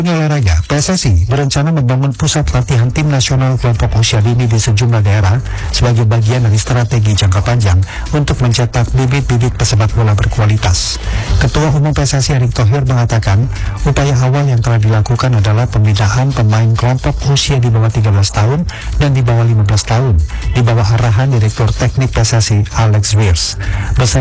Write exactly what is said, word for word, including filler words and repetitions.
Olahraga, P S S I berencana membangun pusat latihan tim nasional kelompok usia dini di sejumlah daerah sebagai bagian dari strategi jangka panjang untuk mencetak bibit-bibit pesepak bola berkualitas. Ketua Umum P S S I Erick Thohir mengatakan, upaya awal yang telah dilakukan adalah pembinaan pemain kelompok usia di bawah tiga belas tahun dan di bawah lima belas tahun, di bawah arahan Direktur Teknik P S S I Alex Wiers. Beserta